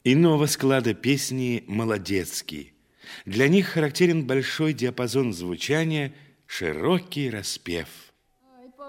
Иного склада песни молодецкие. Для них характерен большой диапазон звучания, широкий распев.